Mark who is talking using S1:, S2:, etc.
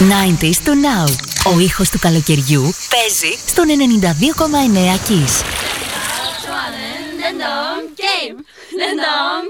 S1: 90s to now. Ο ήχος του καλοκαιριού παίζει στον 92,9 Kiss.
S2: Game.